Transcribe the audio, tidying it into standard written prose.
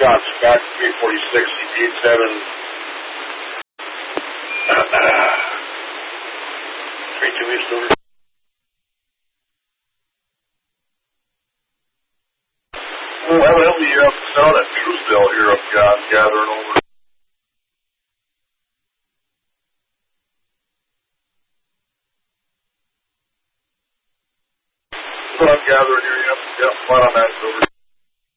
shots back 346, CP87. Three, 2 East over. Well, evidently you have sound at Truesdale here up gathering over. So I'm gathering here, yep, flat on that over.